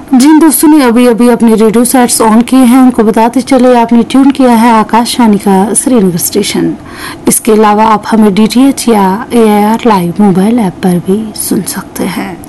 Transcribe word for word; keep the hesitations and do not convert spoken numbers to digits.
जिन दोस्तों ने अभी अभी अपने रेडियो सेट्स ऑन किए हैं उनको बताते चले आपने ट्यून किया है आकाशवाणी का श्रीनगर स्टेशन। इसके अलावा आप हमें डी टी एच या ए I R live mobile app पर भी सुन सकते हैं।